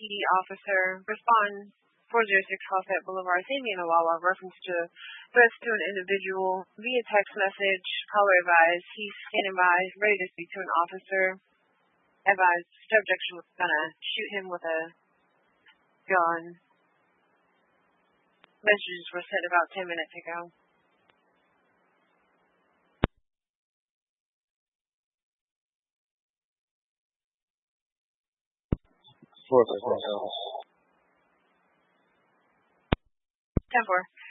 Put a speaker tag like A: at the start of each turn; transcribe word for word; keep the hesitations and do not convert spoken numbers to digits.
A: P D officer. Respond four oh six Hallsett Boulevard, Saint Wawa, reference to threats to an individual via text message. Caller advised he's standing by, ready to speak to an officer. Advised subject was gonna shoot him with a gun. Messages were sent about ten minutes ago.
B: Four percent.
A: Ten four.